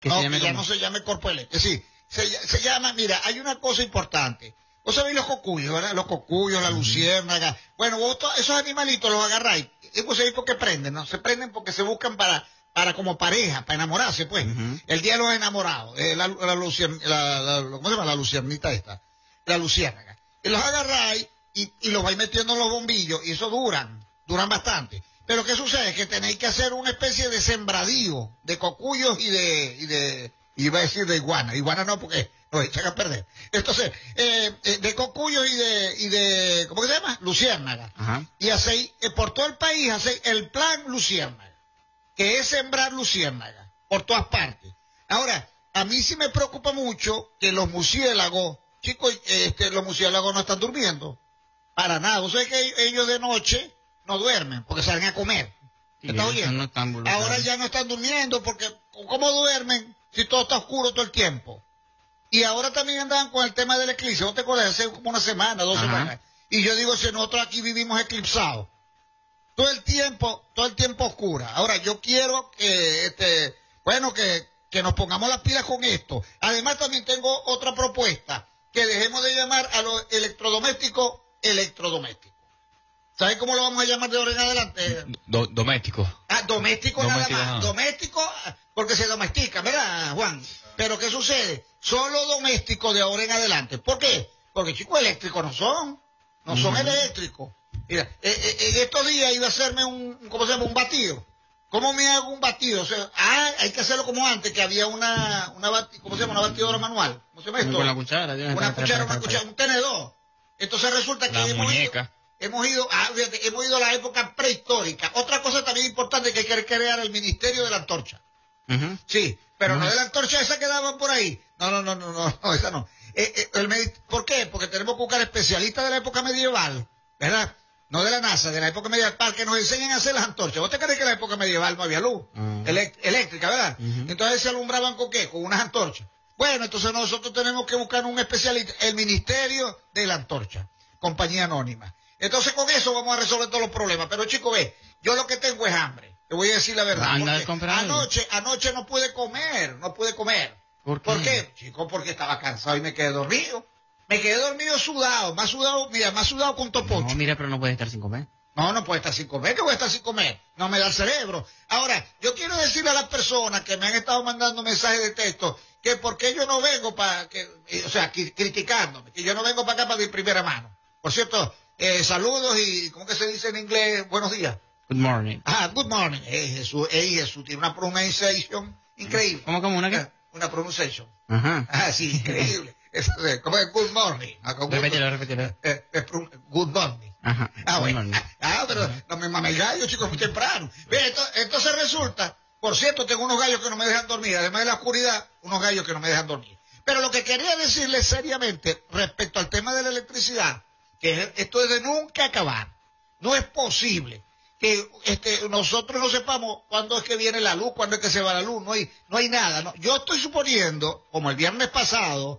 No, que ya no se llame Corpo Eléctrico. Sí, se llama, mira, hay una cosa importante. Vos sabéis los cocuyos, ¿verdad? Los cocuyos, la luciérnaga. Bueno, vos esos animalitos los agarráis. Y vos sabéis por qué prenden, ¿no? Se prenden porque se buscan para como pareja, para enamorarse, pues. El día de los enamorados. ¿Cómo se llama? La luciernita esta. La luciérnaga. Y los agarráis y los vais metiendo en los bombillos y eso duran bastante. Pero ¿qué sucede? Que tenéis que hacer una especie de sembradío de cocuyos iba a decir de iguana. Iguana no, porque nos echan a perder. Entonces, de cocuyos y de ¿cómo que se llama? Luciérnaga. Ajá. Y hacéis, por todo el país, hacéis el plan luciérnaga, que es sembrar luciérnaga por todas partes. Ahora, a mí sí me preocupa mucho que los murciélagos, chicos, los murciélagos no están durmiendo. Para nada. Vos sabés que ellos de noche no duermen porque salen a comer. ¿Estás oyendo? Ahora ya no están durmiendo porque ¿cómo duermen si todo está oscuro todo el tiempo? Y ahora también andaban con el tema del eclipse. ¿Vos te acuerdas? Hace como una semana, 2 semanas. Y yo digo, si nosotros aquí vivimos eclipsados, todo el tiempo oscura. Ahora, yo quiero que, que nos pongamos las pilas con esto. Además, también tengo otra propuesta, que dejemos de llamar a los electrodomésticos. ¿Sabes cómo lo vamos a llamar de ahora en adelante? Doméstico. Doméstico nada más. Doméstico, porque se domestica, ¿verdad, Juan? Pero ¿qué sucede? Solo doméstico de ahora en adelante. ¿Por qué? Porque chicos, eléctricos no son eléctricos. Mira, en estos días iba a hacerme ¿cómo se llama? Un batido. ¿Cómo me hago un batido? O sea, hay que hacerlo como antes, que había ¿cómo se llama? Una batidora manual. ¿Cómo se llama esto? Con la cuchara. Una cuchara, un tenedor. Entonces resulta que hemos ido a la época prehistórica. Otra cosa también importante, que hay que crear el Ministerio de la Antorcha. Sí, pero no de la antorcha esa que daban por ahí. No, esa no. ¿Por qué? Porque tenemos que buscar especialistas de la época medieval, ¿verdad? No de la NASA, de la época medieval, para que nos enseñen a hacer las antorchas. ¿Vos te crees que en la época medieval no había luz eléctrica, verdad? Entonces se alumbraban ¿con qué? Con unas antorchas. Bueno, entonces nosotros tenemos que buscar un especialista, el Ministerio de la Antorcha, compañía anónima. Entonces con eso vamos a resolver todos los problemas. Pero chicos, ve, yo lo que tengo es hambre. Te voy a decir la verdad. Anoche no pude comer. ¿Por qué? Chico, porque estaba cansado y me quedé dormido. Sudado, más sudado con topocho. No, mira, pero no puede estar sin comer. No puede estar sin comer. ¿Qué voy a estar sin comer? No me da el cerebro. Ahora, yo quiero decirle a las personas que me han estado mandando mensajes de texto que porque yo no vengo criticándome, que yo no vengo para acá para de primera mano. Por cierto, saludos y, ¿cómo que se dice en inglés? Buenos días. Good morning. Good morning. Jesús tiene una pronunciación increíble. ¿Cómo una qué? Una pronunciación. Sí, increíble. ¿Cómo es good morning? Repítelo. Good morning. Bueno. Pero no me mames el gallo, chicos, muy temprano. Entonces resulta, por cierto, tengo unos gallos que no me dejan dormir. Además de la oscuridad, unos gallos que no me dejan dormir. Pero lo que quería decirles seriamente respecto al tema de la electricidad, que esto es de nunca acabar. No es posible que nosotros no sepamos cuándo es que viene la luz, cuándo es que se va la luz, no hay nada, ¿no? Yo estoy suponiendo, como el viernes pasado,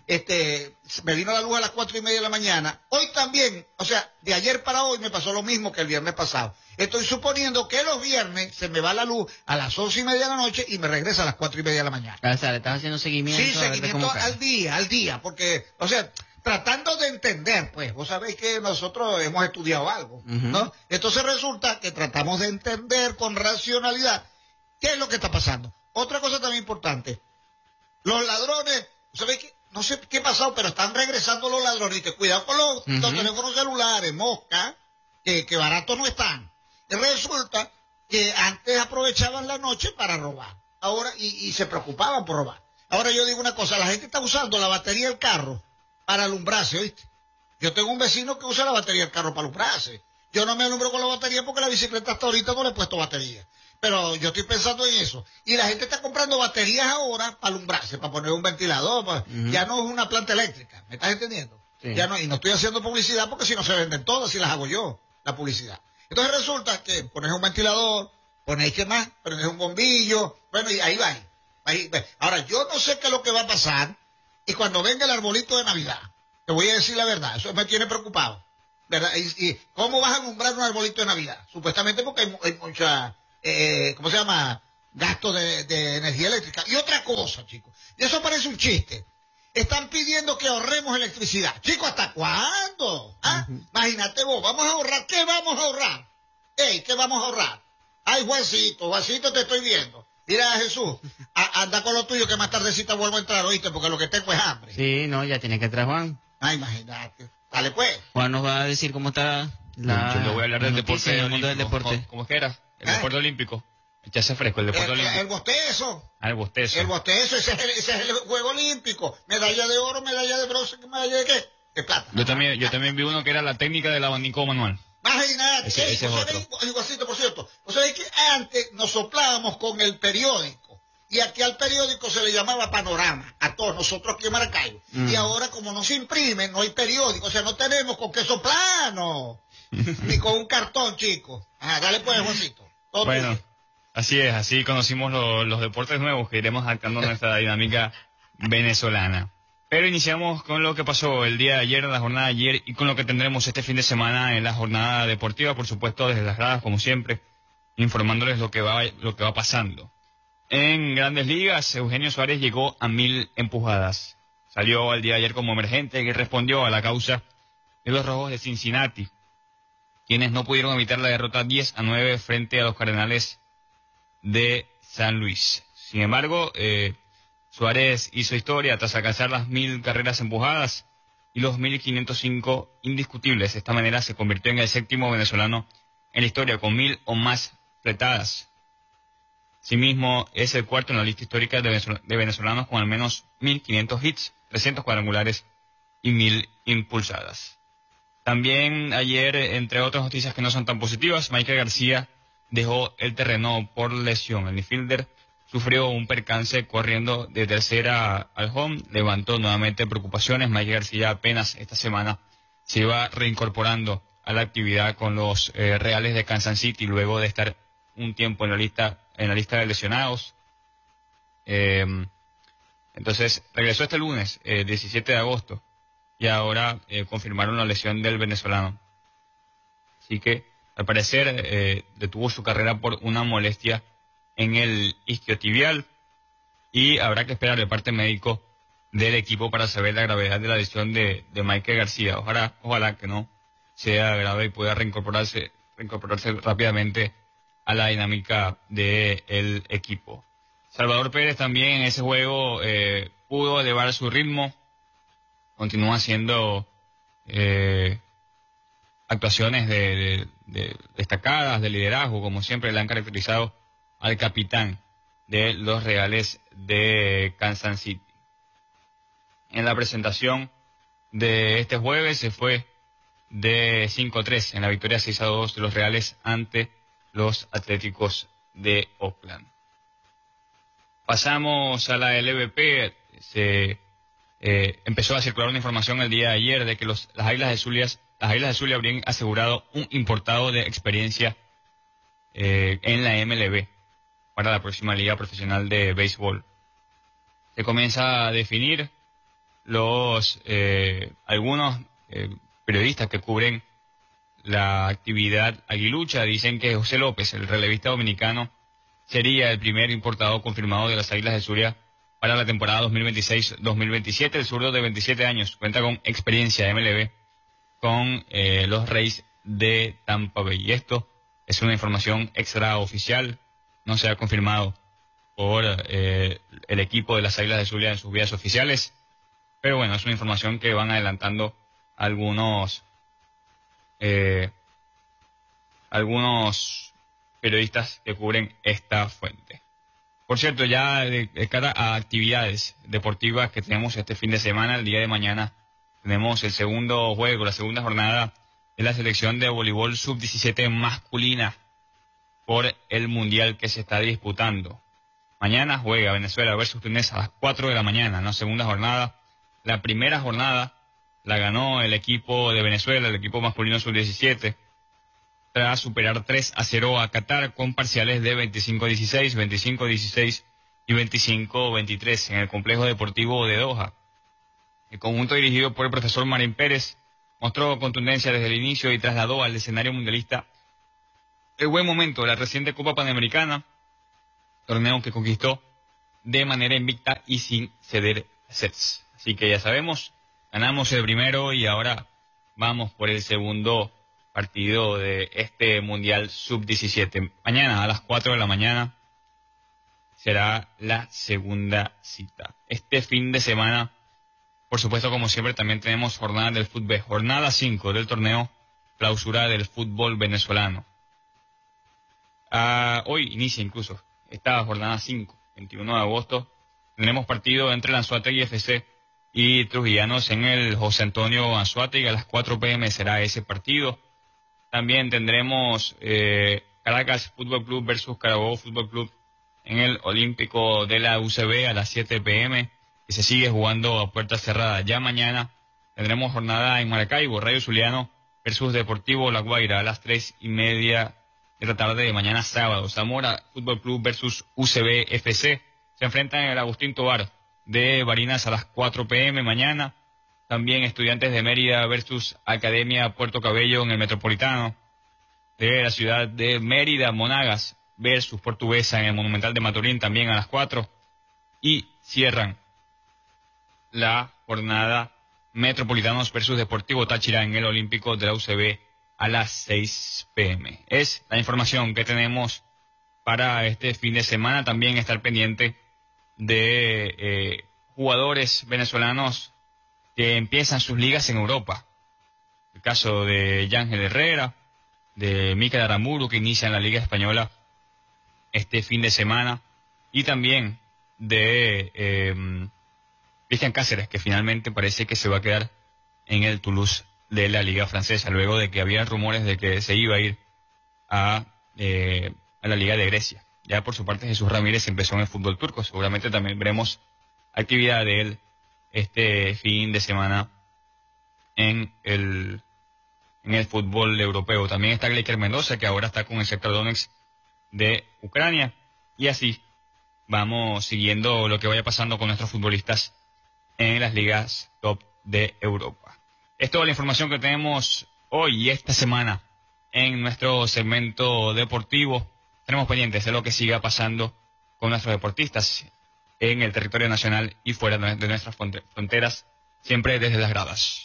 me vino la luz a las 4:30 de la mañana, hoy también, o sea, de ayer para hoy me pasó lo mismo que el viernes pasado. Estoy suponiendo que los viernes se me va la luz a las 11:30 de la noche y me regresa a las 4:30 de la mañana. O sea, le estás haciendo seguimiento. Sí, seguimiento al día, porque, o sea, tratando de entender, pues, vos sabéis que nosotros hemos estudiado algo, ¿no? Entonces resulta que tratamos de entender con racionalidad qué es lo que está pasando. Otra cosa también importante, los ladrones, ¿sabéis qué? No sé qué ha pasado, pero están regresando los ladrones. Y cuidado con los teléfonos celulares, mosca, que baratos no están. Y resulta que antes aprovechaban la noche para robar, ahora, y se preocupaban por robar. Ahora yo digo una cosa, la gente está usando la batería del carro para alumbrarse, ¿oíste? Yo tengo un vecino que usa la batería del carro para alumbrarse. Yo no me alumbro con la batería porque la bicicleta hasta ahorita no le he puesto batería. Pero yo estoy pensando en eso. Y la gente está comprando baterías ahora para alumbrarse, para poner un ventilador. Ya no es una planta eléctrica, ¿me estás entendiendo? Sí. Ya no, y no estoy haciendo publicidad porque si no se venden todas, si las hago yo, la publicidad. Entonces resulta que pones un ventilador, ponéis ¿qué más? Ponéis un bombillo, bueno, y ahí va. Ahora, yo no sé qué es lo que va a pasar. Y cuando venga el arbolito de Navidad, te voy a decir la verdad, eso me tiene preocupado, ¿verdad? ¿Y cómo vas a alumbrar un arbolito de Navidad? Supuestamente porque hay mucha, ¿cómo se llama? gasto de energía eléctrica. Y otra cosa, chicos, y eso parece un chiste. Están pidiendo que ahorremos electricidad. Chicos, ¿hasta cuándo? ¿Ah? Imagínate vos, vamos a ahorrar. ¿Qué vamos a ahorrar? Ey, ¿qué vamos a ahorrar? Ay, Juancito, te estoy viendo. Mira, Jesús, anda con lo tuyo que más tardecita vuelvo a entrar, ¿oíste? Porque lo que tengo es hambre. Sí, no, ya tiene que entrar Juan. Ah, imagínate. Dale, pues. Juan nos va a decir cómo está Yo le voy a hablar del deporte en el mundo del olímpico. deporte. ¿Cómo es que era? El deporte olímpico. Echarse fresco, el deporte olímpico. El bostezo. Ah, el bostezo. El bostezo, ese es el juego olímpico. Medalla de oro, medalla de bronce, medalla de qué? De plata. Yo también vi uno que era la técnica del abanico manual. Imagínate. Ese es otro. Igualcito, por cierto. O sea, es que antes nos soplábamos con el periódico. Y aquí al periódico se le llamaba panorama. A todos nosotros aquí en Maracaibo. Y ahora, como no se imprime, no hay periódico. O sea, no tenemos con qué soplarnos. Ni con un cartón, chicos. Dale pues, Juancito. Todo Bueno. tuyo. Así es, así conocimos los deportes nuevos que iremos adaptando nuestra dinámica venezolana. Pero iniciamos con lo que pasó el día de ayer, la jornada de ayer, y con lo que tendremos este fin de semana en la jornada deportiva, por supuesto, desde las gradas, como siempre, informándoles lo que va pasando. En Grandes Ligas, Eugenio Suárez llegó a 1000 empujadas. Salió el día de ayer como emergente y respondió a la causa de los Rojos de Cincinnati, quienes no pudieron evitar la derrota 10-9 frente a los Cardenales de San Luis. Sin embargo, Suárez hizo historia tras alcanzar las 1000 carreras empujadas y los 1505 indiscutibles. De esta manera se convirtió en el séptimo venezolano en la historia con 1000 o más fletadas. Asimismo, es el cuarto en la lista histórica de venezolanos con al menos 1500 hits, 300 cuadrangulares y 1000 impulsadas. También ayer, entre otras noticias que no son tan positivas, Michael García dejó el terreno por lesión. El infielder sufrió un percance corriendo de tercera al home, levantó nuevamente preocupaciones. Michael García apenas esta semana se iba reincorporando a la actividad con los Reales de Kansas City luego de estar un tiempo en la lista de lesionados. Entonces regresó este lunes, 17 de agosto, y ahora confirmaron la lesión del venezolano. Así que al parecer detuvo su carrera por una molestia en el isquiotibial y habrá que esperar el parte médico del equipo para saber la gravedad de la lesión de Michael García. Ojalá que no sea grave y pueda reincorporarse rápidamente a la dinámica del equipo. Salvador Pérez también en ese juego pudo elevar su ritmo, continúa haciendo actuaciones de destacadas, de liderazgo, como siempre le han caracterizado al capitán de los Reales de Kansas City. En la presentación de este jueves se fue de 5-3 en la victoria 6-2 de los Reales ante los Atléticos de Oakland. Pasamos a la LVP. Se empezó a circular una información el día de ayer de que las Águilas de Zulia habrían asegurado un importado de experiencia en la MLB para la próxima liga profesional de béisbol. Se comienza a definir algunos periodistas que cubren la actividad aguilucha. Dicen que José López, el relevista dominicano, sería el primer importado confirmado de las Águilas de Zulia para la temporada 2026-2027. El zurdo de 27 años cuenta con experiencia MLB con los Rays de Tampa Bay. Y esto es una información extraoficial, no se ha confirmado por el equipo de las Águilas de Zulia en sus vías oficiales, pero bueno, es una información que van adelantando algunos periodistas que cubren esta fuente. Por cierto, ya de cara a actividades deportivas que tenemos este fin de semana, el día de mañana tenemos el segundo juego, la segunda jornada de la selección de voleibol sub-17 masculina por el mundial que se está disputando. Mañana juega Venezuela versus Túnez a las 4 de la mañana, en la segunda jornada. La primera jornada la ganó el equipo de Venezuela, el equipo masculino sub-17, tras superar 3-0 a Qatar con parciales de 25-16, 25-16 y 25-23 en el complejo deportivo de Doha. El conjunto dirigido por el profesor Marín Pérez mostró contundencia desde el inicio y trasladó al escenario mundialista el buen momento de la reciente Copa Panamericana, torneo que conquistó de manera invicta y sin ceder sets. Así que ya sabemos, ganamos el primero y ahora vamos por el segundo partido de este Mundial Sub-17. Mañana a las 4 de la mañana será la segunda cita. Este fin de semana, por supuesto, como siempre, también tenemos jornada del fútbol, jornada 5 del torneo clausura del fútbol venezolano. Hoy inicia incluso esta jornada 5, 21 de agosto. Tendremos partido entre el Anzoátegui FC y Trujillanos en el José Antonio Anzoátegui. A las 4 p.m. será ese partido. También tendremos Caracas Fútbol Club versus Carabobo Fútbol Club en el Olímpico de la UCB a las 7 p.m. y se sigue jugando a puerta cerrada. Ya mañana tendremos jornada en Maracaibo, Rayo Zuliano versus Deportivo La Guaira a las 3:30 de la tarde de mañana sábado. Zamora Fútbol Club versus UCB FC se enfrentan en el Agustín Tobar de Barinas a las 4 p.m. mañana. También Estudiantes de Mérida versus Academia Puerto Cabello en el Metropolitano de la ciudad de Mérida. Monagas versus Portuguesa en el Monumental de Maturín también a las 4. Y cierran la jornada Metropolitanos versus Deportivo Táchira en el Olímpico de la UCB a las 6 p.m. Es la información que tenemos para este fin de semana. También estar pendiente de jugadores venezolanos que empiezan sus ligas en Europa. El caso de Yángel Herrera, de Mikel Aramuru, que inicia en la Liga Española este fin de semana, y también de Cristian Cáceres, que finalmente parece que se va a quedar en el Toulouse de la Liga Francesa, luego de que había rumores de que se iba a ir a la Liga de Grecia. Ya por su parte Jesús Ramírez empezó en el fútbol turco, seguramente también veremos actividad de él este fin de semana en el fútbol europeo. También está Gleiker Mendoza, que ahora está con el Shakhtar Donetsk de Ucrania, y así vamos siguiendo lo que vaya pasando con nuestros futbolistas en las ligas top de Europa. Es toda la información que tenemos hoy y esta semana en nuestro segmento deportivo. Tenemos pendientes de lo que siga pasando con nuestros deportistas en el territorio nacional y fuera de nuestras fronteras, siempre desde las gradas.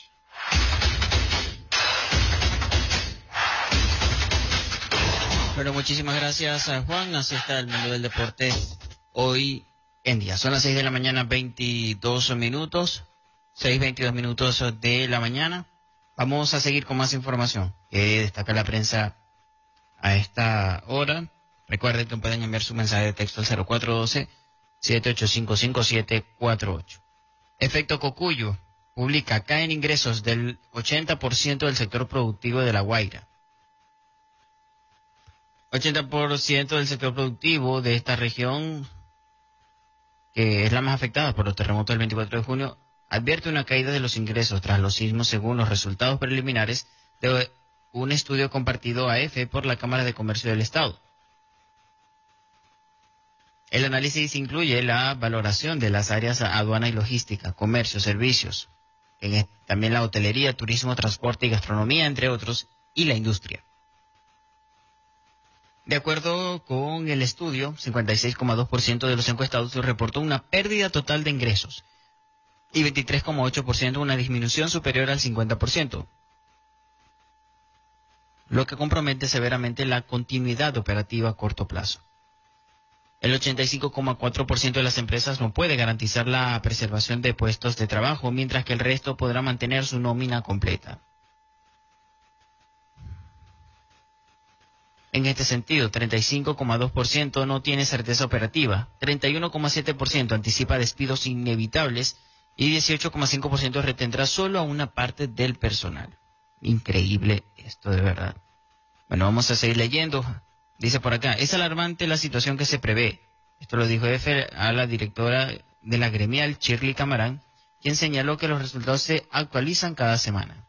Bueno, muchísimas gracias a Juan. Así está el mundo del deporte hoy en día. Son las 6 de la mañana, 22 minutos. 6:22 minutos de la mañana. Vamos a seguir con más información que destaca la prensa a esta hora. Recuerden que pueden enviar su mensaje de texto al 0412-785-5748. Efecto Cocuyo publica: caen ingresos del 80% del sector productivo de La Guaira. 80% del sector productivo de esta región, que es la más afectada por los terremotos del 24 de junio, advierte una caída de los ingresos tras los sismos, según los resultados preliminares de un estudio compartido a EFE por la Cámara de Comercio del Estado. El análisis incluye la valoración de las áreas aduana y logística, comercio, servicios, también la hotelería, turismo, transporte y gastronomía, entre otros, y la industria. De acuerdo con el estudio, 56,2% de los encuestados reportó una pérdida total de ingresos y 23,8% una disminución superior al 50%, lo que compromete severamente la continuidad operativa a corto plazo. El 85,4% de las empresas no puede garantizar la preservación de puestos de trabajo, mientras que el resto podrá mantener su nómina completa. En este sentido, 35,2% no tiene certeza operativa, 31,7% anticipa despidos inevitables y 18,5% retendrá solo a una parte del personal. Increíble esto, de verdad. Bueno, vamos a seguir leyendo. Dice por acá: es alarmante la situación que se prevé. Esto lo dijo EFE a la directora de la gremial, Shirley Camarán, quien señaló que los resultados se actualizan cada semana.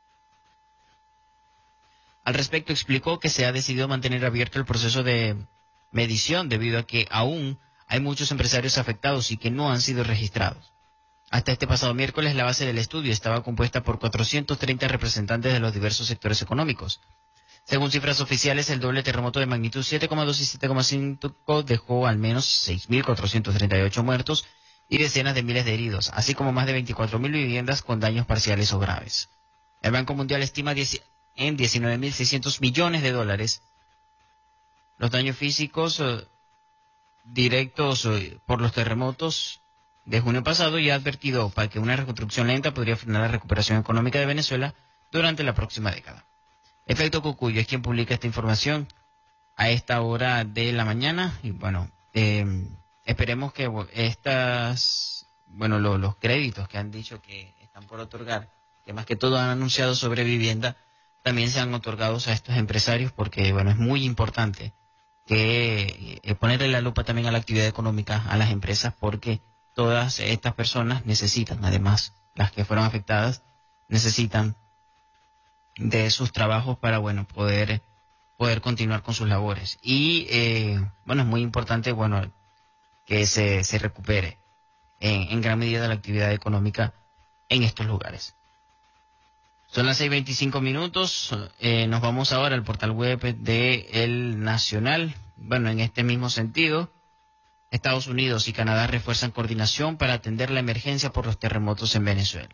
Al respecto, explicó que se ha decidido mantener abierto el proceso de medición debido a que aún hay muchos empresarios afectados y que no han sido registrados. Hasta este pasado miércoles, la base del estudio estaba compuesta por 430 representantes de los diversos sectores económicos. Según cifras oficiales, el doble terremoto de magnitud 7,2 y 7,5 dejó al menos 6.438 muertos y decenas de miles de heridos, así como más de 24.000 viviendas con daños parciales o graves. El Banco Mundial estima en 19.600 millones de dólares los daños físicos directos por los terremotos de junio pasado y ha advertido para que una reconstrucción lenta podría frenar la recuperación económica de Venezuela durante la próxima década. Efecto Cucuyo es quien publica esta información a esta hora de la mañana y bueno, esperemos que los créditos que han dicho que están por otorgar, que más que todo han anunciado sobre vivienda, también sean otorgados a estos empresarios porque bueno, es muy importante que ponerle la lupa también a la actividad económica, a las empresas, porque todas estas personas necesitan, además, las que fueron afectadas, necesitan de sus trabajos para, bueno, poder continuar con sus labores. Y, es muy importante, que se recupere en gran medida la actividad económica en estos lugares. Son las 6:25. Nos vamos ahora al portal web de El Nacional. Bueno, en este mismo sentido, Estados Unidos y Canadá refuerzan coordinación para atender la emergencia por los terremotos en Venezuela.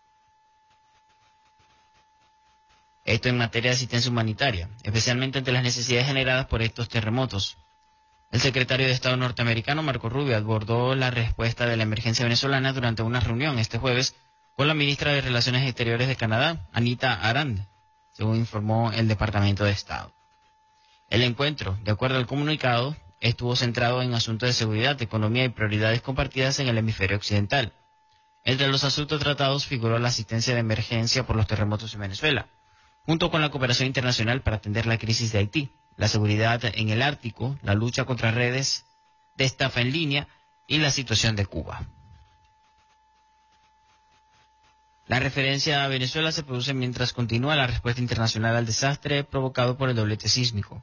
Esto en materia de asistencia humanitaria, especialmente ante las necesidades generadas por estos terremotos. El secretario de Estado norteamericano, Marco Rubio, abordó la respuesta de la emergencia venezolana durante una reunión este jueves con la ministra de Relaciones Exteriores de Canadá, Anita Arand, según informó el Departamento de Estado. El encuentro, de acuerdo al comunicado, estuvo centrado en asuntos de seguridad, economía y prioridades compartidas en el hemisferio occidental. Entre los asuntos tratados figuró la asistencia de emergencia por los terremotos en Venezuela, junto con la cooperación internacional para atender la crisis de Haití, la seguridad en el Ártico, la lucha contra redes de estafa en línea y la situación de Cuba. La referencia a Venezuela se produce mientras continúa la respuesta internacional al desastre provocado por el doblete sísmico.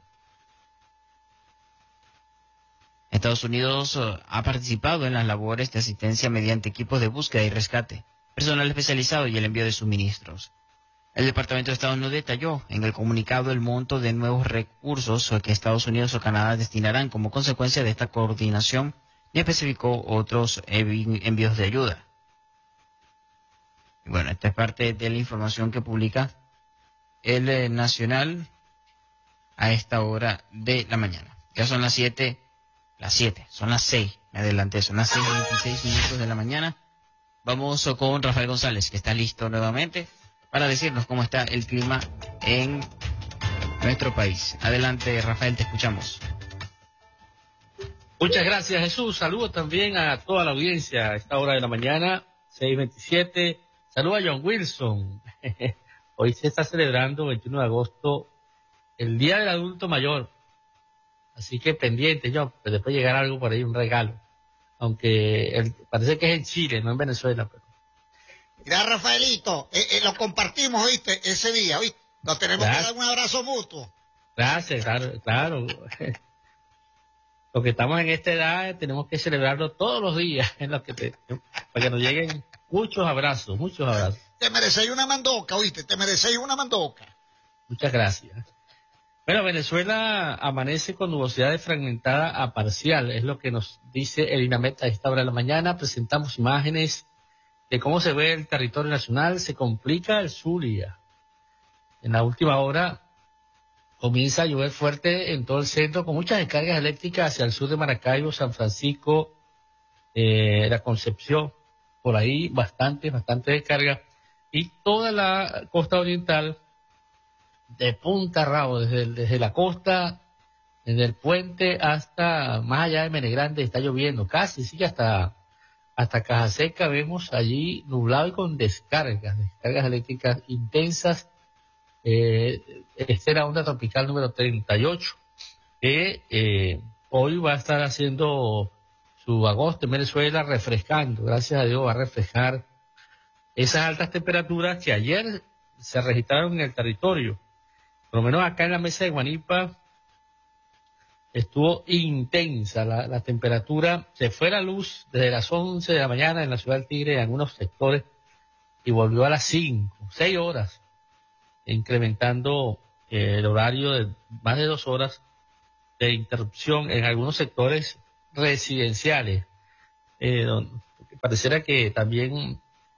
Estados Unidos ha participado en las labores de asistencia mediante equipos de búsqueda y rescate, personal especializado y el envío de suministros. El Departamento de Estado no detalló en el comunicado el monto de nuevos recursos que Estados Unidos o Canadá destinarán como consecuencia de esta coordinación ni especificó otros envíos de ayuda. Bueno, esta es parte de la información que publica el Nacional a esta hora de la mañana. Ya son las 7, son las 6, me adelanté, son las 6:26 de la mañana. Vamos con Rafael González, que está listo nuevamente para decirnos cómo está el clima en nuestro país. Adelante, Rafael, te escuchamos. Muchas gracias, Jesús. Saludos también a toda la audiencia a esta hora de la mañana, 6:27. Saludos a John Wilson. Hoy se está celebrando, 21 de agosto, el Día del Adulto Mayor. Así que pendiente, John, pues después llegar algo por ahí, un regalo. Aunque parece que es en Chile, no en Venezuela. Pero... Mira, Rafaelito, lo compartimos, ¿viste? Ese día, ¿viste? Nos tenemos que dar un abrazo mutuo. Gracias, claro. Los que estamos en esta edad tenemos que celebrarlo todos los días, para que nos lleguen muchos abrazos. Te merecéis una mandoca, ¿oíste? Te merecéis una mandoca. Muchas gracias. Bueno, Venezuela amanece con nubosidad fragmentada a parcial, es lo que nos dice el INAMET a esta hora de la mañana. Presentamos imágenes de cómo se ve el territorio nacional. Se complica el Zulia. En la última hora comienza a llover fuerte en todo el centro, con muchas descargas eléctricas hacia el sur de Maracaibo, San Francisco, La Concepción, por ahí bastante descarga, y toda la costa oriental de punta a rabo, desde la costa, desde el puente hasta más allá de Menegrande está lloviendo, casi sigue hasta Caja Seca. Vemos allí nublado y con descargas eléctricas intensas. Esta era onda tropical número 38, que hoy va a estar haciendo su agosto en Venezuela, refrescando, gracias a Dios va a refrescar esas altas temperaturas que ayer se registraron en el territorio. Por lo menos acá en la mesa de Guanipa estuvo intensa la temperatura. Se fue la luz desde las 11 de la mañana en la ciudad del Tigre en algunos sectores y volvió a las 6 horas, incrementando el horario de más de 2 horas de interrupción en algunos sectores residenciales. Pareciera que también,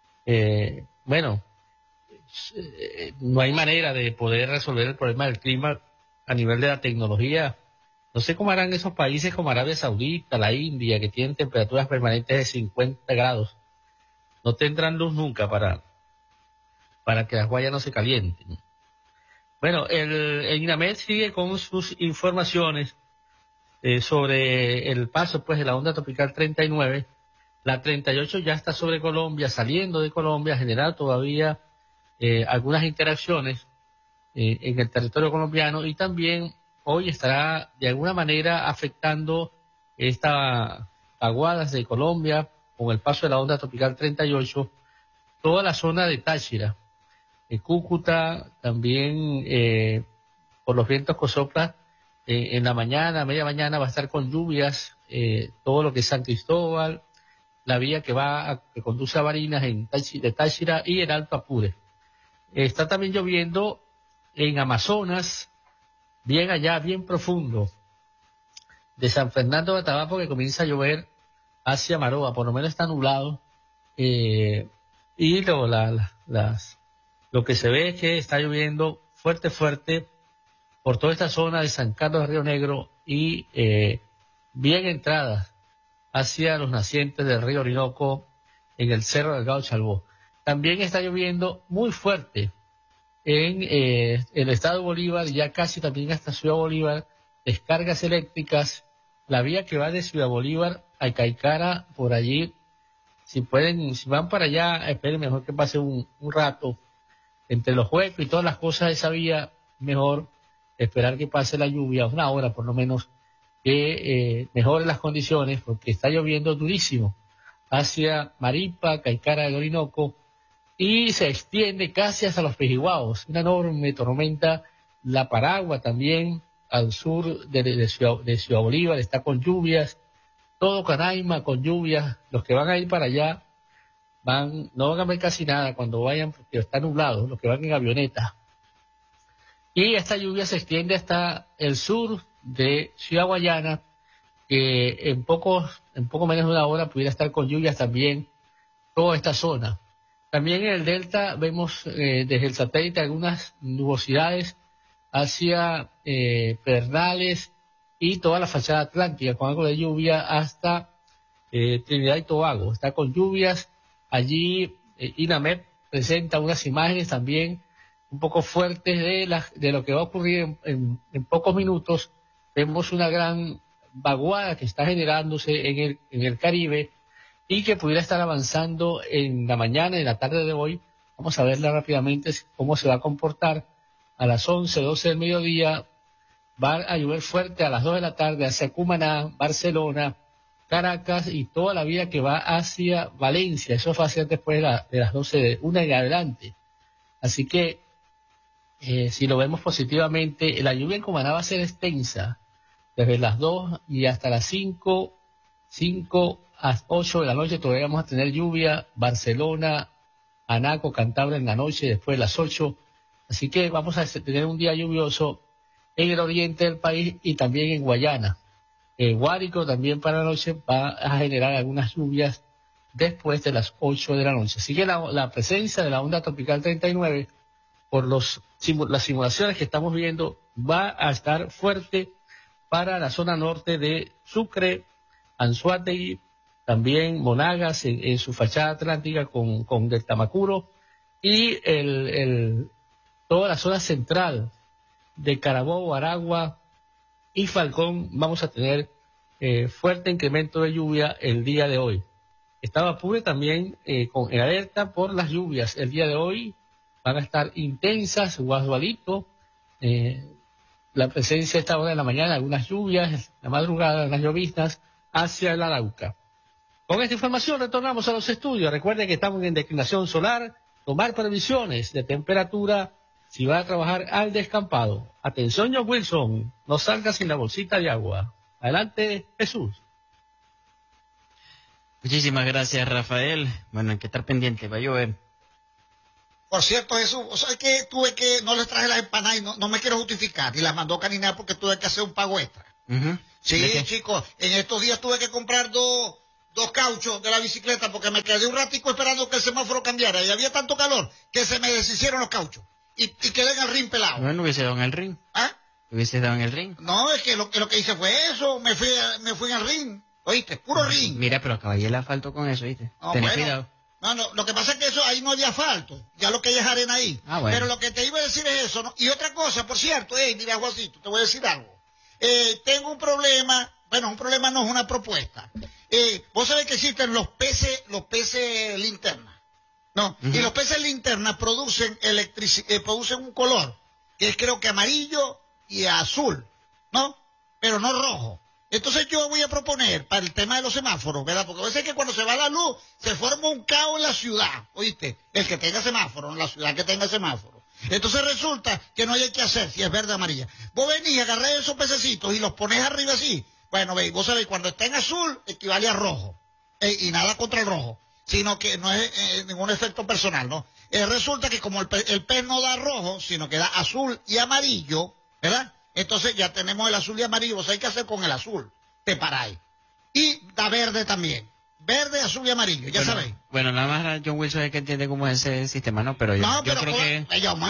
no hay manera de poder resolver el problema del clima a nivel de la tecnología. No sé cómo harán esos países como Arabia Saudita, la India, que tienen temperaturas permanentes de 50 grados. No tendrán luz nunca para que las guayas no se calienten. Bueno, el INAMED sigue con sus informaciones sobre el paso pues de la onda tropical 39. La 38 ya está sobre Colombia, saliendo de Colombia, generar todavía algunas interacciones en el territorio colombiano, y también hoy estará de alguna manera afectando estas vaguadas de Colombia con el paso de la onda tropical 38, toda la zona de Táchira, Cúcuta, también por los vientos que soplan en la mañana, media mañana va a estar con lluvias, todo lo que es San Cristóbal, la vía que conduce a Barinas de Táchira y el Alto Apure. Está también lloviendo en Amazonas, bien allá, bien profundo, de San Fernando de Atabapo, que comienza a llover hacia Maroa, por lo menos está nublado, y lo que se ve es que está lloviendo fuerte por toda esta zona de San Carlos de Río Negro y bien entradas hacia los nacientes del río Orinoco en el Cerro Delgado Chalbó. También está lloviendo muy fuerte en el estado de Bolívar, ya casi también hasta Ciudad Bolívar, descargas eléctricas, la vía que va de Ciudad Bolívar a Caicara, por allí, si van para allá, esperen mejor que pase un rato, entre los huecos y todas las cosas de esa vía, mejor esperar que pase la lluvia, 1 hora por lo menos, que mejore las condiciones, porque está lloviendo durísimo hacia Maripa, Caicara del Orinoco, y se extiende casi hasta los Pejiguaos, una enorme tormenta. La Paragua también, al sur de Ciudad Bolívar, está con lluvias, todo Canaima con lluvias. Los que van a ir para allá no van a ver casi nada cuando vayan, porque está nublado, los que van en avioneta. Y esta lluvia se extiende hasta el sur de Ciudad Guayana, que en poco menos de 1 hora pudiera estar con lluvias también toda esta zona. También en el delta vemos desde el satélite algunas nubosidades hacia Pedernales y toda la fachada atlántica, con algo de lluvia hasta Trinidad y Tobago. Está con lluvias. Allí INAMED presenta unas imágenes también un poco fuertes de lo que va a ocurrir en pocos minutos. Vemos una gran vaguada que está generándose en el Caribe y que pudiera estar avanzando en la mañana y en la tarde de hoy. Vamos a verla rápidamente cómo se va a comportar. A las 11, 12 del mediodía va a llover fuerte a las 2 de la tarde hacia Cumaná, Barcelona, Caracas y toda la vía que va hacia Valencia. Eso va a ser después de las 12 de 1 en adelante. Así que si lo vemos positivamente, la lluvia en Cumaná va a ser extensa desde las 2 y hasta las 5 a 8 de la noche todavía vamos a tener lluvia. Barcelona, Anaco, Cantabria en la noche, después de las 8. Así que vamos a tener un día lluvioso en el oriente del país y también en Guayana. Guárico también para la noche va a generar algunas lluvias después de las 8 de la noche. Así que la presencia de la onda tropical 39, por las simulaciones que estamos viendo, va a estar fuerte para la zona norte de Sucre, Anzoátegui, también Monagas en su fachada atlántica con del Tamacuro, y toda la zona central de Carabobo, Aragua y Falcón. Vamos a tener fuerte incremento de lluvia el día de hoy. Estaba Apure también en alerta por las lluvias. El día de hoy van a estar intensas, Guasdualito, la presencia esta hora de la mañana, algunas lluvias, la madrugada, las lloviznas hacia el Arauca. Con esta información retornamos a los estudios. Recuerden que estamos en declinación solar, tomar previsiones de temperatura si va a trabajar al descampado. Atención, John Wilson, no salga sin la bolsita de agua. Adelante, Jesús. Muchísimas gracias, Rafael. Bueno, hay que estar pendiente, va a llover. Por cierto, Jesús, o sea que no les traje las empanadas y no me quiero justificar, y las mandó a caninar porque tuve que hacer un pago extra. Sí, chicos, en estos días tuve que comprar dos cauchos de la bicicleta porque me quedé un ratico esperando que el semáforo cambiara y había tanto calor que se me deshicieron los cauchos y quedé en el ring pelado. Bueno, hubiese dado en el ring. ¿Ah? Hubiese dado en el ring. No, es que lo que hice fue eso, me fui en el ring, oíste, puro ring. Mira, pero acabé el asfalto con eso, ¿viste? No, Ten bueno. cuidado. No, lo que pasa es que eso ahí no había asfalto, ya lo que hay es arena ahí. Ah, bueno. Pero lo que te iba a decir es eso, ¿no? Y otra cosa, por cierto, mira, Juancito, te voy a decir algo. Tengo un problema, bueno, un problema no es una propuesta. Vos sabés que existen los peces linterna, ¿no? Y los peces linterna producen un color, que es creo que amarillo y azul, ¿no? Pero no rojo. Entonces yo voy a proponer para el tema de los semáforos, ¿verdad? Porque a veces que cuando se va la luz se forma un caos en la ciudad, ¿oíste? El que tenga semáforo, en la ciudad que tenga semáforo. Entonces resulta que no hay que hacer si es verde o amarilla. Vos venís, agarrás esos pececitos y los pones arriba así. Bueno, veis, vos sabéis, cuando está en azul equivale a rojo. Y nada contra el rojo, sino que no es ningún efecto personal, ¿no? Resulta que como el pez no da rojo, sino que da azul y amarillo, ¿verdad? Entonces ya tenemos el azul y amarillo, ¿sabes qué hacer con el azul? Te paráis. Y da verde también. Verde, azul y amarillo, ya sabéis. Bueno, nada más John Wilson es que entiende cómo es ese sistema, ¿no? Pero yo creo que...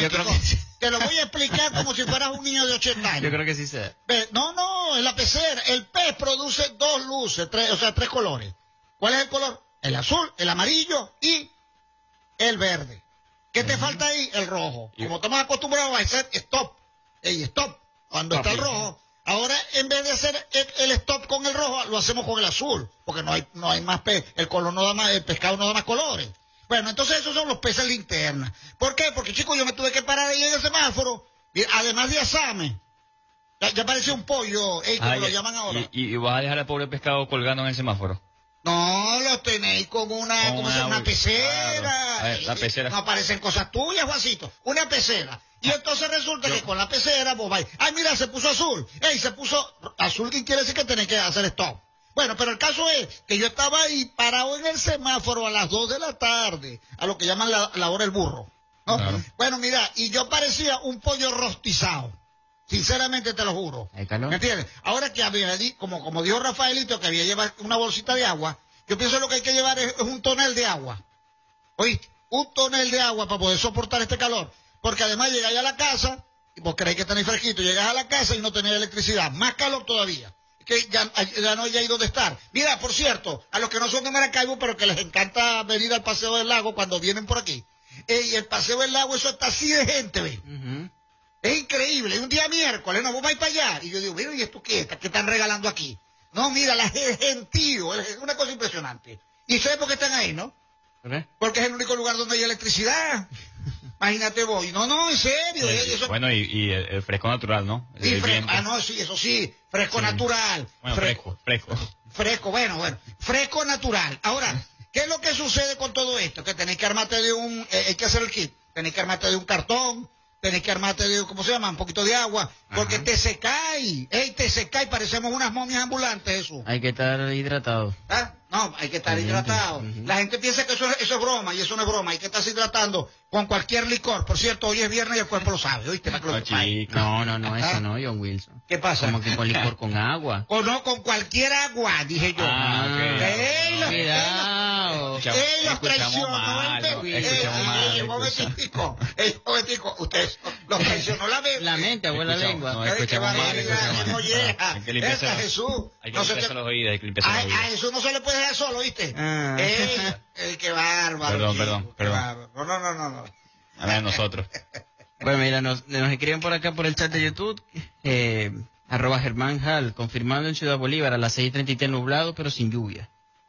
Te lo voy a explicar como si fueras un niño de 80 años. Yo creo que sí sé. No, en la pecera, el pez produce dos luces, tres colores. ¿Cuál es el color? El azul, el amarillo y el verde. ¿Qué te falta ahí? El rojo. Como estamos acostumbrados a hacer stop. Stop. Cuando está el rojo, ahora en vez de hacer el stop con el rojo, lo hacemos con el azul, porque no hay más pez, el pescado no da más colores. Bueno, entonces esos son los peces linterna. ¿Por qué? Porque, chicos, yo me tuve que parar ahí en el semáforo, además de asame. Ya parecía un pollo, como lo llaman ahora. ¿Y vas a dejar al pobre pescado colgando en el semáforo? No, lo tenéis con una pecera. Claro. La pecera. No aparecen cosas tuyas, Juancito. Una pecera. Y entonces resulta que con la pecera vos vais. Ay, mira, se puso azul. Se puso azul, que quiere decir que tenés que hacer stop. Bueno, pero el caso es que yo estaba ahí parado en el semáforo a las 2 de la tarde, a lo que llaman la hora del burro, ¿no? Claro. Bueno, mira, y yo parecía un pollo rostizado. Sinceramente te lo juro. ¿Hay calor? ¿Me entiendes? Ahora que había, como dijo Rafaelito, que había llevado una bolsita de agua, yo pienso que lo que hay que llevar es un tonel de agua. ¿Oíste? Un tonel de agua para poder soportar este calor. Porque además llegáis a la casa, y vos creéis que tenéis fresquito, llegas a la casa y no tenéis electricidad. Más calor todavía. Que ya no hay dónde estar. Mira, por cierto, a los que no son de Maracaibo, pero que les encanta venir al Paseo del Lago cuando vienen por aquí. Y el Paseo del Lago, eso está así de gente, ¿ves? Es increíble. Un día miércoles, no, vos vais para allá. Y yo digo, mira, ¿y esto qué? ¿Qué están regalando aquí? No, mira, la gentío. Es una cosa impresionante. ¿Y sabes por qué están ahí, no? ¿Qué? Porque es el único lugar donde hay electricidad. Imagínate vos. No, en serio. Eso... Bueno, y el fresco natural, ¿no? Sí, sí, eso sí. Fresco natural. Bueno, fresco. Fresco, bueno. Fresco natural. Ahora, ¿qué es lo que sucede con todo esto? Que tenéis que armarte hay que hacer el kit. Tenéis que armarte de un cartón. Tenés que armarte de, ¿cómo se llama? Un poquito de agua, porque te secáis. Te secáis, parecemos unas momias ambulantes, eso. Hay que estar hidratado. ¿Ah? No, hay que estar hidratado. La gente piensa que eso es broma, y eso no es broma. Hay que estarse hidratando con cualquier licor. Por cierto, hoy es viernes y el cuerpo lo sabe, ¿oíste? No, eso no, John Wilson. ¿Qué pasa? Como que con licor con agua. O no, con cualquier agua, dije yo. Cuidado. Los traicionó el momentico. Ustedes los traicionó la mente, abuela lengua. No, escuchamos mal. Hay que limpiarse los oídos, hay que limpiarse los oídos. A Jesús no se le puede dejar solo, ¿viste? Qué bárbaro. Perdón. No. A ver, nosotros. Bueno, mira, nos escriben por acá por el chat de YouTube, @Germán Hall, confirmando en Ciudad Bolívar a las 6:33 nublado, pero sin lluvia.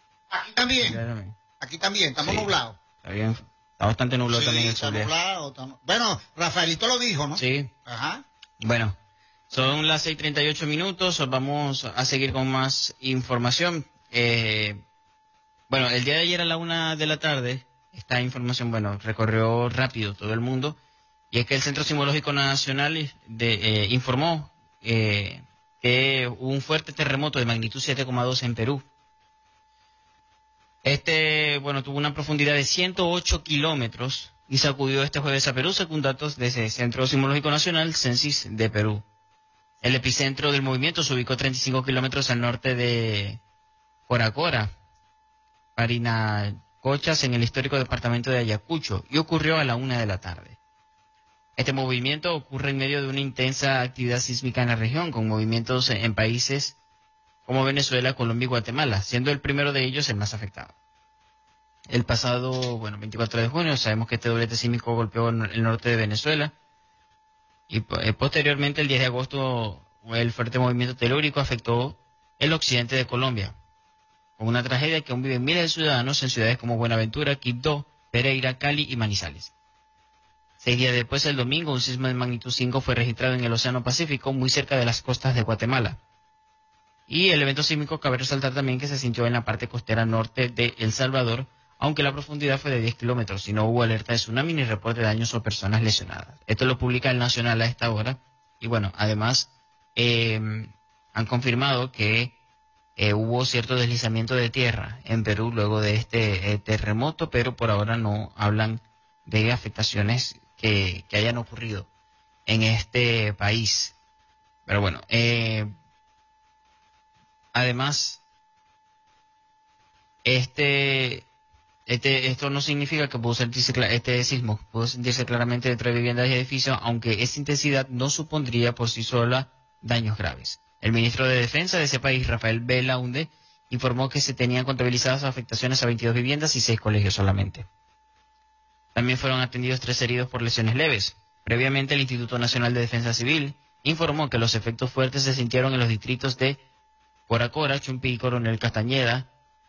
Aquí también, estamos nublados. Está bien, está bastante nublado también el sol. Bueno, Rafaelito lo dijo, ¿no? Sí. Ajá. Bueno, son las 6:38 minutos, vamos a seguir con más información. Bueno, el día de ayer a la 1 de la tarde, esta información, recorrió rápido todo el mundo, y es que el Centro Sismológico Nacional informó que hubo un fuerte terremoto de magnitud 7,2 en Perú. Tuvo una profundidad de 108 kilómetros y sacudió este jueves a Perú, según datos desde el Centro Sismológico Nacional, Censis de Perú. El epicentro del movimiento se ubicó 35 kilómetros al norte de Coracora, Parinacochas, en el histórico departamento de Ayacucho, y ocurrió a la 1 de la tarde. Este movimiento ocurre en medio de una intensa actividad sísmica en la región, con movimientos en países como Venezuela, Colombia y Guatemala, siendo el primero de ellos el más afectado. El pasado, 24 de junio, sabemos que este doblete sísmico golpeó el norte de Venezuela, y posteriormente, el 10 de agosto, el fuerte movimiento telúrico afectó el occidente de Colombia, con una tragedia que aún viven miles de ciudadanos en ciudades como Buenaventura, Quibdó, Pereira, Cali y Manizales. 6 días después, el domingo, un sismo de magnitud 5 fue registrado en el Océano Pacífico, muy cerca de las costas de Guatemala. Y el evento sísmico cabe resaltar también que se sintió en la parte costera norte de El Salvador, aunque la profundidad fue de 10 kilómetros y no hubo alerta de tsunami ni reporte de daños o personas lesionadas. Esto lo publica el Nacional a esta hora. Y además han confirmado que hubo cierto deslizamiento de tierra en Perú luego de este terremoto, pero por ahora no hablan de afectaciones que hayan ocurrido en este país. Pero además, esto no significa que este sismo pudo sentirse claramente dentro de viviendas y edificios, aunque esa intensidad no supondría por sí sola daños graves. El ministro de Defensa de ese país, Rafael Belaunde, informó que se tenían contabilizadas afectaciones a 22 viviendas y 6 colegios solamente. También fueron atendidos 3 heridos por lesiones leves. Previamente, el Instituto Nacional de Defensa Civil informó que los efectos fuertes se sintieron en los distritos de Coracora, Chumpí, Coronel Castañeda,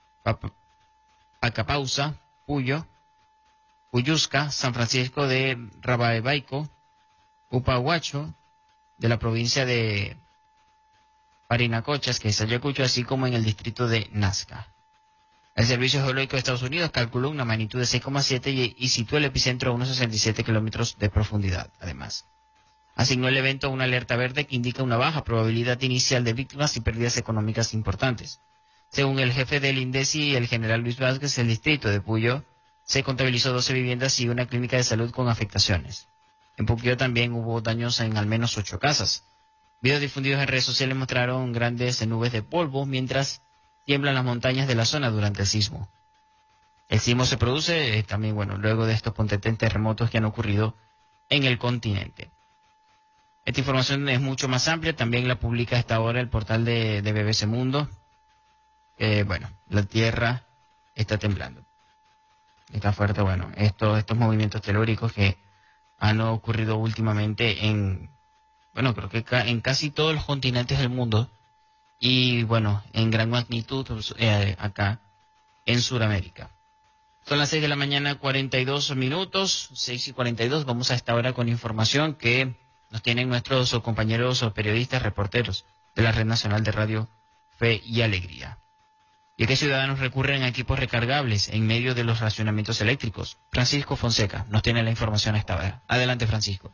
Pacapausa, Puyo, Puyusca, San Francisco de Rabaebaico, Upahuacho, de la provincia de Parinacochas, que es Ayacucho, así como en el distrito de Nazca. El Servicio Geológico de Estados Unidos calculó una magnitud de 6,7 y situó el epicentro a unos 67 kilómetros de profundidad. Además, asignó el evento a una alerta verde que indica una baja probabilidad inicial de víctimas y pérdidas económicas importantes. Según el jefe del INDECI, el general Luis Vázquez, el distrito de Puyo se contabilizó 12 viviendas y una clínica de salud con afectaciones. En Puquio también hubo daños en al menos 8 casas. Videos difundidos en redes sociales mostraron grandes nubes de polvo mientras tiemblan las montañas de la zona durante el sismo. El sismo se produce también, luego de estos potentes terremotos que han ocurrido en el continente. Esta información es mucho más amplia, también la publica a esta hora el portal de BBC Mundo. La tierra está temblando. Está fuerte, estos movimientos telúricos que han ocurrido últimamente creo que en casi todos los continentes del mundo y, en gran magnitud acá en Sudamérica. Son las 6 de la mañana, 42 minutos, 6:42. Vamos a esta hora con información que nos tienen nuestros compañeros o periodistas, reporteros de la Red Nacional de Radio Fe y Alegría. Y es que ciudadanos recurren a equipos recargables en medio de los racionamientos eléctricos. Francisco Fonseca nos tiene la información a esta hora. Adelante, Francisco.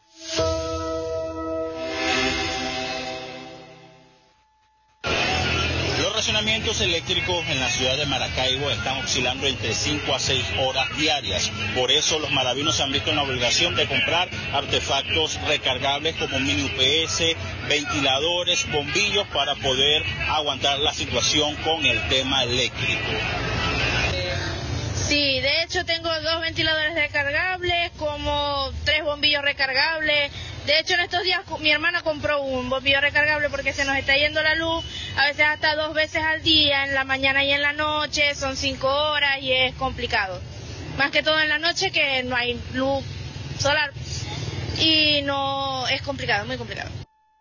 Los racionamientos eléctricos en la ciudad de Maracaibo están oscilando entre 5 a 6 horas diarias. Por eso los maravinos se han visto en la obligación de comprar artefactos recargables como mini UPS, ventiladores, bombillos para poder aguantar la situación con el tema eléctrico. Sí, de hecho tengo 2 ventiladores recargables, como 3 bombillos recargables. De hecho, en estos días mi hermana compró un bombillo recargable porque se nos está yendo la luz, a veces hasta 2 veces al día, en la mañana y en la noche, son 5 horas y es complicado. Más que todo en la noche, que no hay luz solar y no es complicado, muy complicado.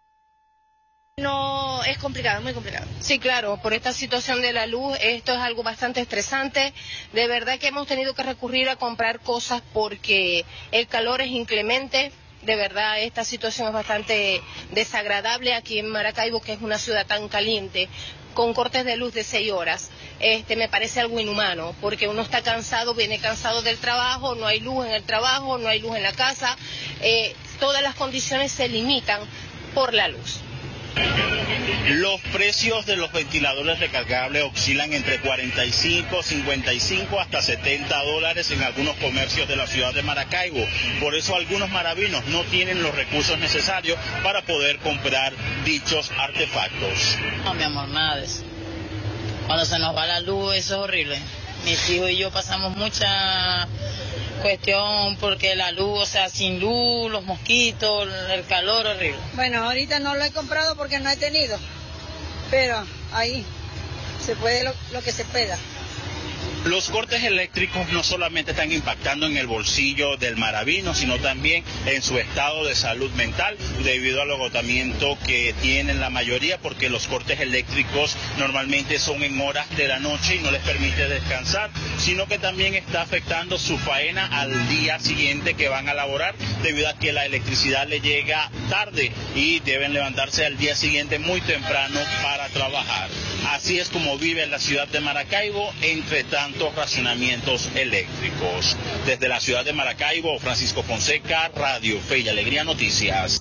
No, es complicado, muy complicado. Sí, claro, por esta situación de la luz, esto es algo bastante estresante. De verdad que hemos tenido que recurrir a comprar cosas porque el calor es inclemente. De verdad, esta situación es bastante desagradable aquí en Maracaibo, que es una ciudad tan caliente, con cortes de luz de 6 horas. Me parece algo inhumano, porque uno está cansado, viene cansado del trabajo, no hay luz en el trabajo, no hay luz en la casa. Todas las condiciones se limitan por la luz. Los precios de los ventiladores recargables oscilan entre 45, 55 hasta $70 en algunos comercios de la ciudad de Maracaibo. Por eso algunos maravinos no tienen los recursos necesarios para poder comprar dichos artefactos. No, mi amor, nada de eso. Cuando se nos va la luz, eso es horrible. Mis hijos y yo pasamos mucha cuestión porque la luz, o sea, sin luz, los mosquitos, el calor, horrible. Bueno, ahorita no lo he comprado porque no he tenido, pero ahí se puede lo que se pueda. Los cortes eléctricos no solamente están impactando en el bolsillo del maravino, sino también en su estado de salud mental, debido al agotamiento que tienen la mayoría, porque los cortes eléctricos normalmente son en horas de la noche y no les permite descansar, sino que también está afectando su faena al día siguiente que van a laborar, debido a que la electricidad le llega tarde y deben levantarse al día siguiente muy temprano para trabajar. Así es como vive la ciudad de Maracaibo entre tantos racionamientos eléctricos. Desde la ciudad de Maracaibo, Francisco Fonseca, Radio Fe y Alegría Noticias.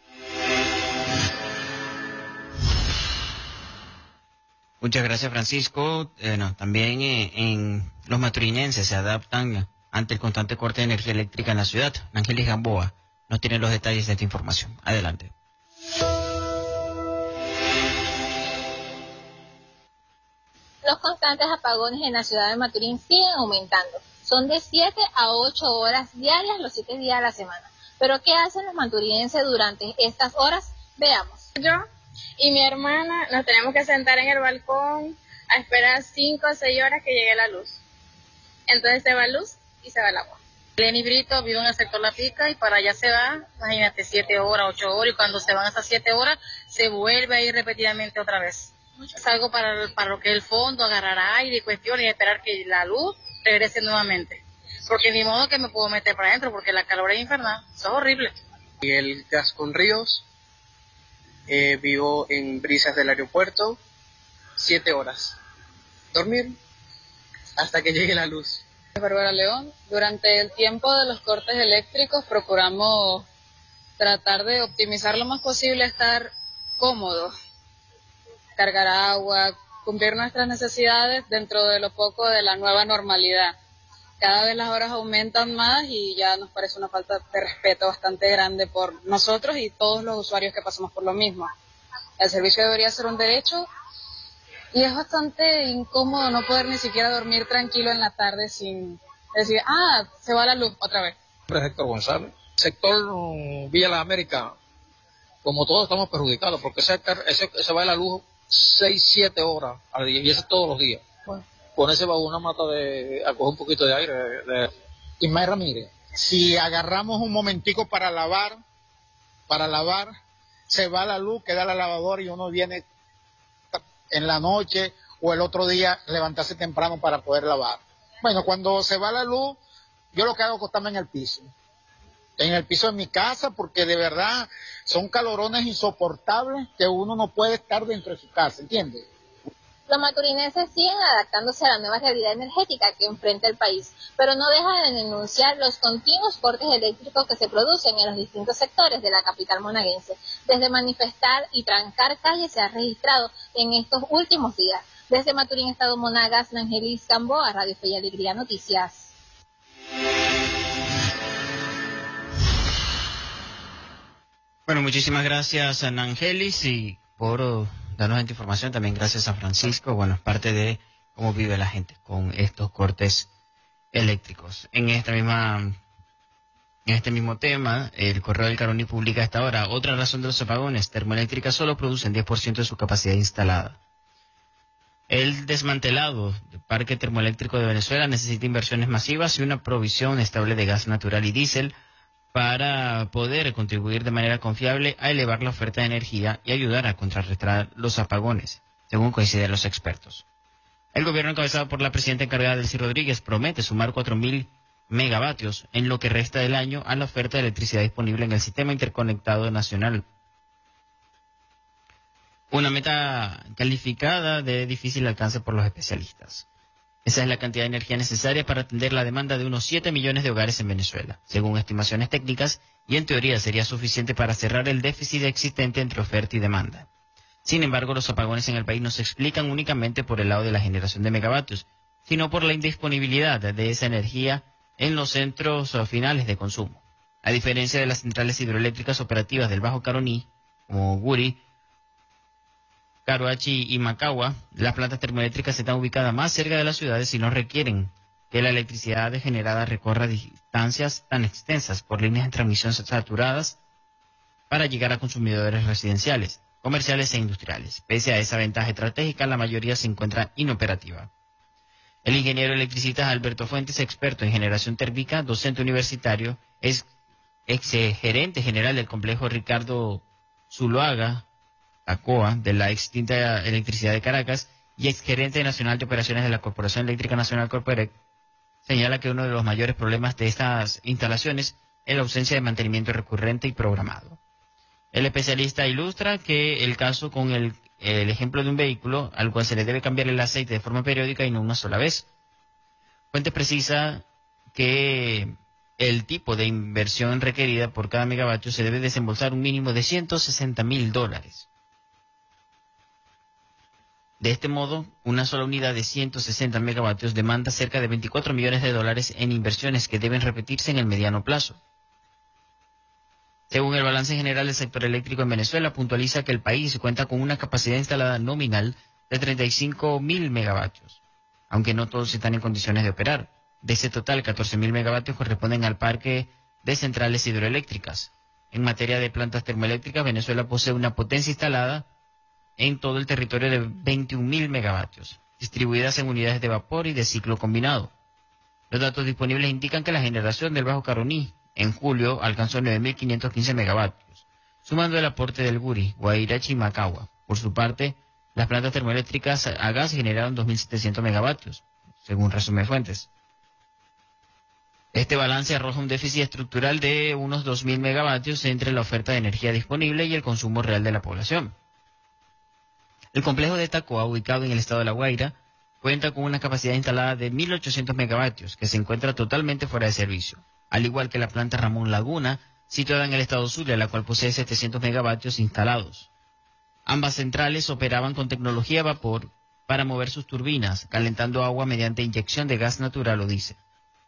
Muchas gracias, Francisco. También en los maturinenses se adaptan ante el constante corte de energía eléctrica en la ciudad. Ángeles Gamboa nos tiene los detalles de esta información. Adelante. Los constantes apagones en la ciudad de Maturín siguen aumentando. Son de 7 a 8 horas diarias los 7 días de la semana. ¿Pero qué hacen los maturinenses durante estas horas? Veamos. Yo y mi hermana nos tenemos que sentar en el balcón a esperar 5 o 6 horas que llegue la luz. Entonces se va luz y se va el agua. Lenny Brito vive en el sector La Pica y para allá se va, imagínate, 7 horas, 8 horas, y cuando se van esas 7 horas se vuelve a ir repetidamente otra vez. Salgo para lo que es el fondo, agarrar aire y cuestiones y esperar que la luz regrese nuevamente. Porque ni modo que me puedo meter para adentro porque la calor es infernal. Eso es horrible. Miguel Gascón Ríos, vivo en Brisas del Aeropuerto, 7 horas. Dormir hasta que llegue la luz. Bárbara León, durante el tiempo de los cortes eléctricos procuramos tratar de optimizar lo más posible, estar cómodos. Cargar agua, cumplir nuestras necesidades dentro de lo poco de la nueva normalidad. Cada vez las horas aumentan más y ya nos parece una falta de respeto bastante grande por nosotros y todos los usuarios que pasamos por lo mismo. El servicio debería ser un derecho y es bastante incómodo no poder ni siquiera dormir tranquilo en la tarde sin decir, se va la luz otra vez. Héctor González, sector Villa La América, como todos estamos perjudicados porque se va la luz 6-7 horas al día, y eso todos los días. Bueno, con ese va una mata a coger un poquito de aire. Ismael Ramírez, si agarramos un momentico para lavar, se va la luz, queda la lavadora y uno viene en la noche o el otro día levantarse temprano para poder lavar. Bueno, cuando se va la luz, yo lo que hago es acostarme en el piso de mi casa, porque de verdad son calorones insoportables que uno no puede estar dentro de su casa, ¿entiendes? Los maturinenses siguen adaptándose a la nueva realidad energética que enfrenta el país, pero no dejan de denunciar los continuos cortes eléctricos que se producen en los distintos sectores de la capital monaguense. Desde manifestar y trancar calles se ha registrado en estos últimos días. Desde Maturín, Estado Monagas, Ángeles Gamboa, Radio Fe y Alegría Noticias. Bueno, muchísimas gracias a Angelis y por darnos esta información. También gracias a Francisco. Bueno, es parte de cómo vive la gente con estos cortes eléctricos. En este mismo tema, el Correo del Caroní publica hasta ahora otra razón de los apagones. Termoeléctricas solo producen 10% de su capacidad instalada. El desmantelado del Parque Termoeléctrico de Venezuela necesita inversiones masivas y una provisión estable de gas natural y diésel para poder contribuir de manera confiable a elevar la oferta de energía y ayudar a contrarrestar los apagones, según coinciden los expertos. El gobierno encabezado por la presidenta encargada Delcy Rodríguez promete sumar 4.000 megavatios en lo que resta del año a la oferta de electricidad disponible en el sistema interconectado nacional. Una meta calificada de difícil alcance por los especialistas. Esa es la cantidad de energía necesaria para atender la demanda de unos 7 millones de hogares en Venezuela, según estimaciones técnicas, y en teoría sería suficiente para cerrar el déficit existente entre oferta y demanda. Sin embargo, los apagones en el país no se explican únicamente por el lado de la generación de megavatios, sino por la indisponibilidad de esa energía en los centros finales de consumo. A diferencia de las centrales hidroeléctricas operativas del Bajo Caroní, como Guri, Caroachi y Macagua, las plantas termoeléctricas están ubicadas más cerca de las ciudades y no requieren que la electricidad generada recorra distancias tan extensas por líneas de transmisión saturadas para llegar a consumidores residenciales, comerciales e industriales. Pese a esa ventaja estratégica, la mayoría se encuentra inoperativa. El ingeniero electricista Alberto Fuentes, experto en generación térmica, docente universitario, es ex gerente general del complejo Ricardo Zuloaga, ACOA, de la extinta Electricidad de Caracas, y ex gerente nacional de operaciones de la Corporación Eléctrica Nacional Corporec, señala que uno de los mayores problemas de estas instalaciones es la ausencia de mantenimiento recurrente y programado. El especialista ilustra que el caso con el ejemplo de un vehículo al cual se le debe cambiar el aceite de forma periódica y no una sola vez. Fuentes precisa que el tipo de inversión requerida por cada megavatio se debe desembolsar un mínimo de $160,000. De este modo, una sola unidad de 160 megavatios demanda cerca de $24 millones en inversiones que deben repetirse en el mediano plazo. Según el balance general del sector eléctrico en Venezuela, puntualiza que el país cuenta con una capacidad instalada nominal de 35.000 megavatios, aunque no todos están en condiciones de operar. De ese total, 14.000 megavatios corresponden al parque de centrales hidroeléctricas. En materia de plantas termoeléctricas, Venezuela posee una potencia instalada en todo el territorio de 21.000 megavatios, distribuidas en unidades de vapor y de ciclo combinado. Los datos disponibles indican que la generación del Bajo Caroní en julio alcanzó 9.515 megavatios, sumando el aporte del Guri, Guairachi y Macagua. Por su parte, las plantas termoeléctricas a gas generaron 2.700 megavatios, según resume Fuentes. Este balance arroja un déficit estructural de unos 2.000 megavatios entre la oferta de energía disponible y el consumo real de la población. El complejo de Tacoa, ubicado en el estado de La Guaira, cuenta con una capacidad instalada de 1.800 megavatios, que se encuentra totalmente fuera de servicio, al igual que la planta Ramón Laguna, situada en el estado Zulia, la cual posee 700 megavatios instalados. Ambas centrales operaban con tecnología vapor para mover sus turbinas, calentando agua mediante inyección de gas natural o diésel.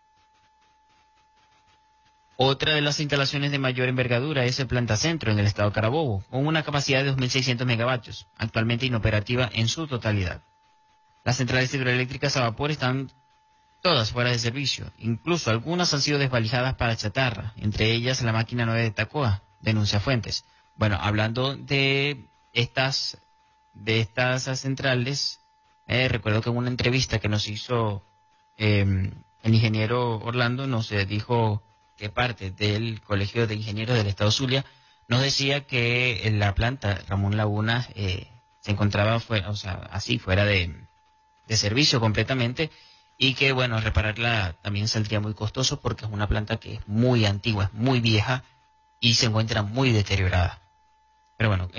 Otra de las instalaciones de mayor envergadura es el Planta Centro en el estado Carabobo, con una capacidad de 2.600 megavatios, actualmente inoperativa en su totalidad. Las centrales hidroeléctricas a vapor están todas fuera de servicio, incluso algunas han sido desvalijadas para chatarra, entre ellas la máquina 9 de Tacoa, denuncia Fuentes. Bueno, hablando de estas centrales, recuerdo que en una entrevista que nos hizo el ingeniero Orlando nos dijo que parte del Colegio de Ingenieros del Estado Zulia nos decía que la planta Ramón Laguna se encontraba fuera de servicio completamente y que, bueno, repararla también saldría muy costoso porque es una planta que es muy antigua, es muy vieja y se encuentra muy deteriorada. Pero bueno,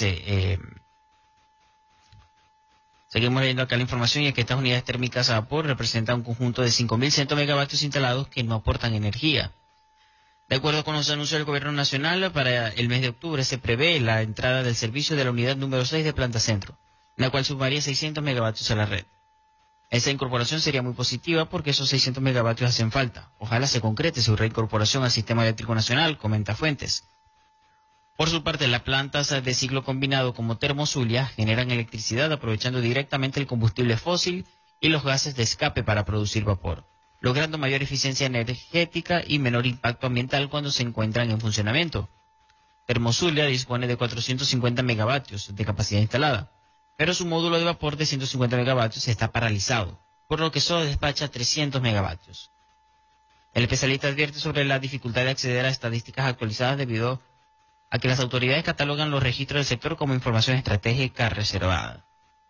seguimos leyendo acá la información y es que estas unidades térmicas a vapor representan un conjunto de 5.100 megavatios instalados que no aportan energía. De acuerdo con los anuncios del Gobierno Nacional, para el mes de octubre se prevé la entrada del servicio de la unidad número 6 de Planta Centro, la cual sumaría 600 megavatios a la red. Esa incorporación sería muy positiva porque esos 600 megavatios hacen falta. Ojalá se concrete su reincorporación al Sistema Eléctrico Nacional, comenta Fuentes. Por su parte, las plantas de ciclo combinado como Termozulia generan electricidad aprovechando directamente el combustible fósil y los gases de escape para producir vapor, logrando mayor eficiencia energética y menor impacto ambiental cuando se encuentran en funcionamiento. Termozulia dispone de 450 megavatios de capacidad instalada, pero su módulo de vapor de 150 megavatios está paralizado, por lo que solo despacha 300 megavatios. El especialista advierte sobre la dificultad de acceder a estadísticas actualizadas debido a que las autoridades catalogan los registros del sector como información estratégica reservada.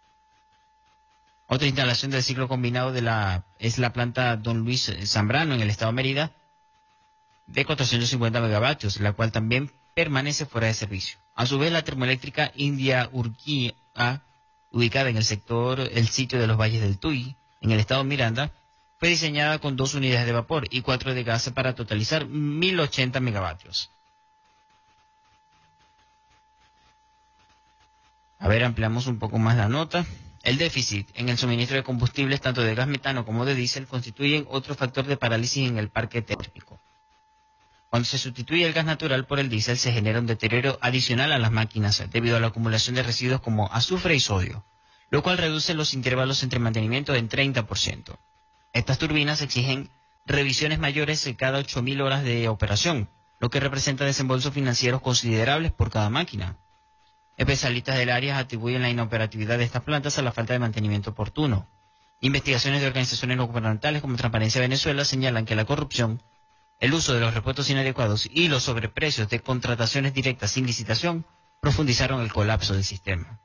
Otra instalación del ciclo combinado es la planta Don Luis Zambrano en el estado de Mérida, de 450 megavatios, la cual también permanece fuera de servicio. A su vez, la termoeléctrica India Urquía, ubicada en el sitio de los Valles del Tuy, en el estado de Miranda, fue diseñada con 2 unidades de vapor y 4 de gas para totalizar 1.080 megavatios. A ver, ampliamos un poco más la nota. El déficit en el suministro de combustibles, tanto de gas metano como de diésel, constituyen otro factor de parálisis en el parque térmico. Cuando se sustituye el gas natural por el diésel, se genera un deterioro adicional a las máquinas debido a la acumulación de residuos como azufre y sodio, lo cual reduce los intervalos entre mantenimiento en 30%. Estas turbinas exigen revisiones mayores cada 8.000 horas de operación, lo que representa desembolsos financieros considerables por cada máquina. Especialistas del área atribuyen la inoperatividad de estas plantas a la falta de mantenimiento oportuno. Investigaciones de organizaciones no gubernamentales como Transparencia Venezuela señalan que la corrupción, el uso de los repuestos inadecuados y los sobreprecios de contrataciones directas sin licitación profundizaron el colapso del sistema.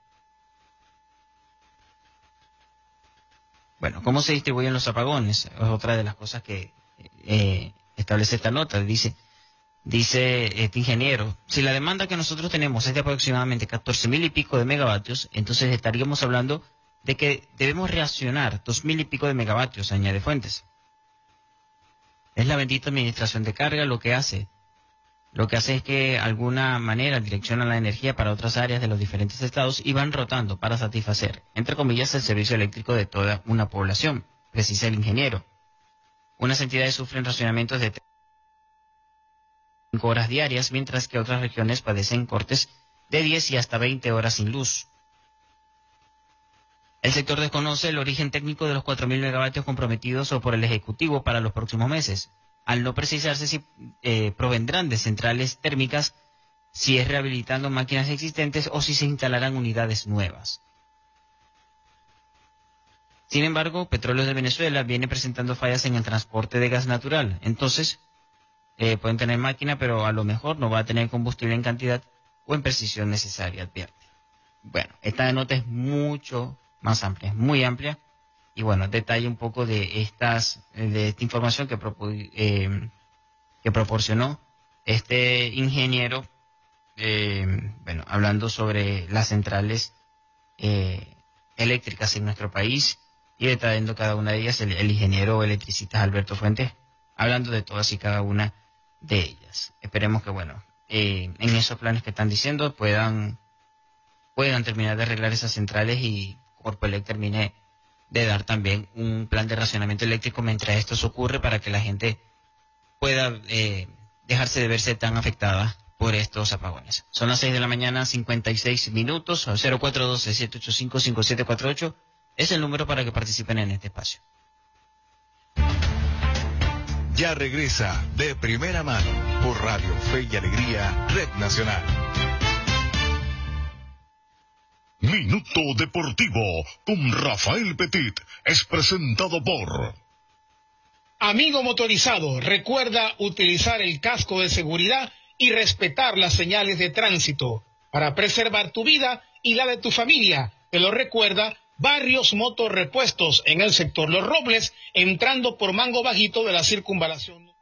Bueno, ¿cómo se distribuyen los apagones? Es otra de las cosas que establece esta nota. Dice este ingeniero, si la demanda que nosotros tenemos es de aproximadamente 14.000 y pico de megavatios, entonces estaríamos hablando de que debemos reaccionar 2.000 y pico de megavatios, añade Fuentes. Es la bendita administración de carga lo que hace. Lo que hace es que de alguna manera direccionan la energía para otras áreas de los diferentes estados y van rotando para satisfacer, entre comillas, el servicio eléctrico de toda una población, precisa el ingeniero. Unas entidades sufren racionamientos de 5 horas diarias, mientras que otras regiones padecen cortes de 10 y hasta 20 horas sin luz. El sector desconoce el origen técnico de los 4.000 megavatios comprometidos o por el Ejecutivo para los próximos meses, al no precisarse si provendrán de centrales térmicas, si es rehabilitando máquinas existentes o si se instalarán unidades nuevas. Sin embargo, Petróleos de Venezuela viene presentando fallas en el transporte de gas natural, entonces pueden tener máquina, pero a lo mejor no va a tener combustible en cantidad o en precisión necesaria, advierte. Bueno, esta nota es mucho más amplia, es muy amplia, y bueno, detalle un poco de esta información que proporcionó este ingeniero, bueno, hablando sobre las centrales eléctricas en nuestro país y detallando cada una de ellas, el ingeniero electricista Alberto Fuentes, hablando de todas y cada una de ellas. Esperemos que, bueno, en esos planes que están diciendo puedan terminar de arreglar esas centrales y Corpoelec termine de dar también un plan de racionamiento eléctrico mientras esto se ocurre para que la gente pueda dejarse de verse tan afectada por estos apagones. Son las 6 de la mañana, 56 minutos, 0412-785-5748 es el número para que participen en este espacio. Ya regresa De Primera Mano por Radio Fe y Alegría, Red Nacional. Minuto Deportivo con Rafael Petit es presentado por... Amigo motorizado, recuerda utilizar el casco de seguridad y respetar las señales de tránsito para preservar tu vida y la de tu familia. Te lo recuerda Barrios Motorrepuestos en el sector Los Robles, entrando por Mango Bajito de la circunvalación.